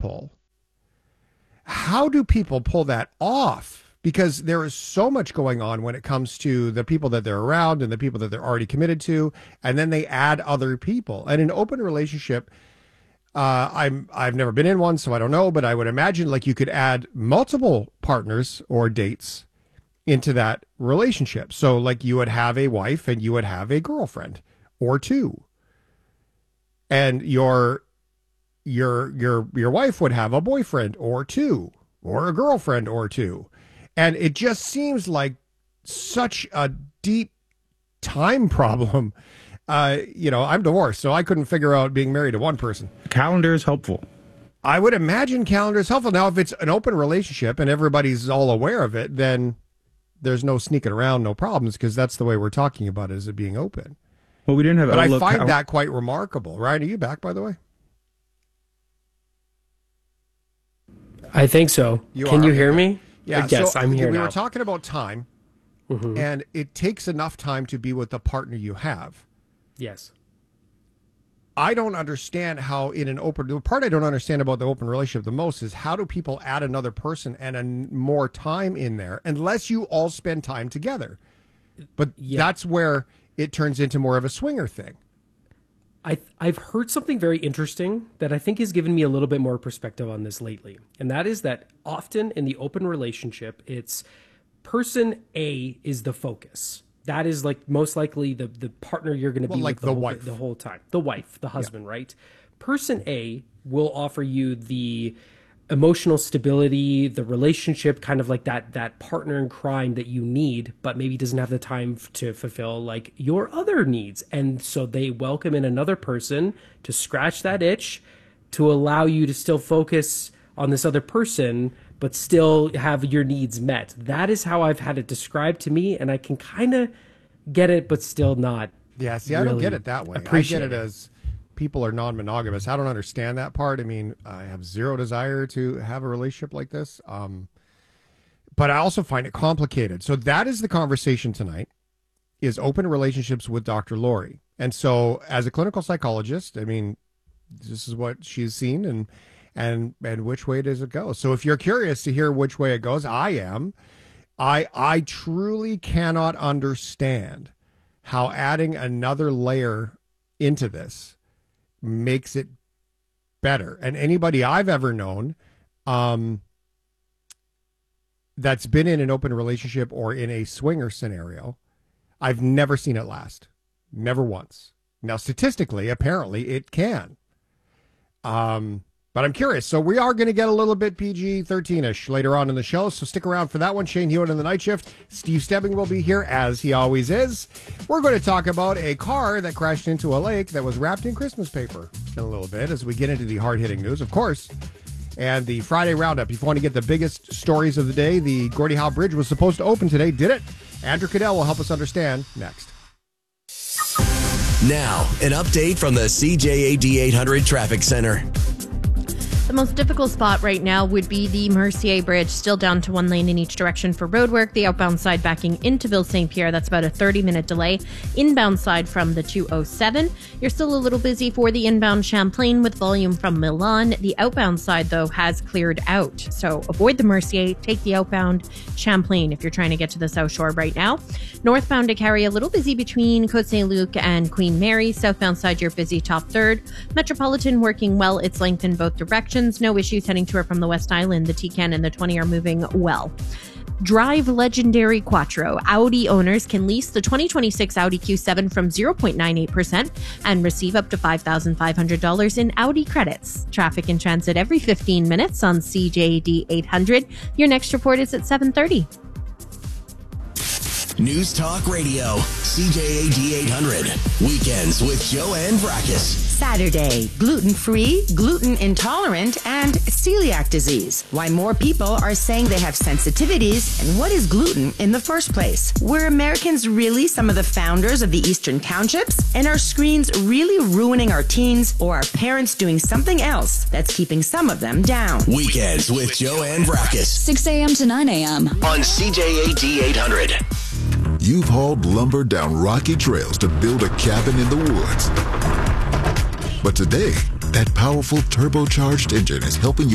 pull. How do people pull that off? Because there is so much going on when it comes to the people that they're around and the people that they're already committed to, and then they add other people. And an open relationship, I've never been in one, so I don't know, but I would imagine like you could add multiple partners or dates into that relationship. So like you would have a wife and you would have a girlfriend or two. And your wife would have a boyfriend or two, or a girlfriend or two. And it just seems like such a deep time problem. I'm divorced, so I couldn't figure out being married to one person. Calendar is helpful. I would imagine calendar is helpful. Now, if it's an open relationship and everybody's all aware of it, then there's no sneaking around, no problems, because that's the way we're talking about it, is it being open. Well, we didn't have. But I find that quite remarkable. Ryan, are you back, by the way? I think so. Can you hear me? Yeah. Yes, so I'm here we now. were talking about time, and it takes enough time to be with the partner you have. Yes. I don't understand how the part I don't understand about the open relationship the most is how do people add another person and more time in there unless you all spend time together. But that's where it turns into more of a swinger thing. I've heard something very interesting that I think has given me a little bit more perspective on this lately. And that is that often in the open relationship, it's person A is the focus. That is like most likely the partner you're going to be like with the whole time. The wife, the husband, right? Person A will offer you the emotional stability, the relationship, kind of like that partner in crime that you need, but maybe doesn't have the time to fulfill like your other needs. And so they welcome in another person to scratch that itch, to allow you to still focus on this other person, but still have your needs met. That is how I've had it described to me, and I can kind of get it, but still not. Yeah, see, I don't get it that way. I get it as people are non-monogamous. I don't understand that part. I mean, I have zero desire to have a relationship like this. But I also find it complicated. So that is the conversation tonight, is open relationships with Dr. Lori. And so as a clinical psychologist, I mean, this is what she's seen and which way does it go? So if you're curious to hear which way it goes, I am. I truly cannot understand how adding another layer into this makes it better. And anybody I've ever known that's been in an open relationship or in a swinger scenario, I've never seen it last. Never once. Now, statistically, apparently it can. But I'm curious. So we are going to get a little bit PG-13-ish later on in the show. So stick around for that one. Shane Hewitt in the night shift. Steve Stebbing will be here, as he always is. We're going to talk about a car that crashed into a lake that was wrapped in Christmas paper in a little bit as we get into the hard-hitting news, of course. And the Friday Roundup. If you want to get the biggest stories of the day, the Gordie Howe Bridge was supposed to open today. Did it? Andrew Cadell will help us understand next. Now, an update from the CJAD 800 Traffic Center. The most difficult spot right now would be the Mercier Bridge, still down to one lane in each direction for roadwork. The outbound side backing into Ville St. Pierre, that's about a 30-minute delay. Inbound side from the 207. You're still a little busy for the inbound Champlain with volume from Milan. The outbound side, though, has cleared out. So avoid the Mercier, take the outbound Champlain if you're trying to get to the South Shore right now. Northbound to Carry, a little busy between Côte Saint-Luc and Queen Mary. Southbound side, you're busy top third. Metropolitan working well its length in both directions. No issues heading to or from the West Island. The T-Can and the 20 are moving well. Drive Legendary Quattro. Audi owners can lease the 2026 Audi Q7 from 0.98% and receive up to $5,500 in Audi credits. Traffic and transit every 15 minutes on CJD 800. Your next report is at 7:30. News Talk Radio, CJAD 800. Weekends with Joanne Vrackus. Saturday, gluten-free, gluten intolerant, and celiac disease. Why more people are saying they have sensitivities, and what is gluten in the first place? Were Americans really some of the founders of the Eastern Townships? And are screens really ruining our teens, or are parents doing something else that's keeping some of them down? Weekends with Joanne Vrackus. 6 a.m. to 9 a.m. on CJAD 800. You've hauled lumber down rocky trails to build a cabin in the woods. But today, that powerful turbocharged engine is helping you